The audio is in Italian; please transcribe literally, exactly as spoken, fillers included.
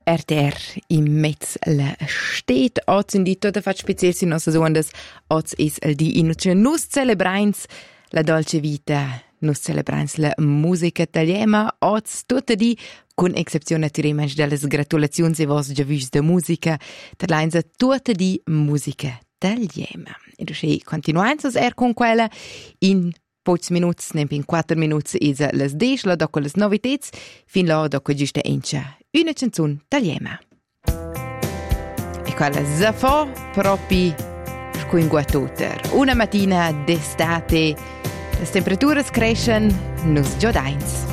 R T R in mezz la stet. Oz in di tota fat special si nostras ondas. Oz is il di in uce nus celebrains la dolce vita, nus celebrains la musica italiana. Oz tota di, con excepzione tiremens delles gratulazions e vos già vis de musica, terlainza tota di musica italiana. E dusce continuains er con quella in pocs minuts, nempe in quattro minuts is las desch, la dopo las novitets, fin la dopo giusta encia una canzun italiana. E quella zafò propi squinguatoter. Una mattina d'estate, le temperaturas crescen, nus giodains.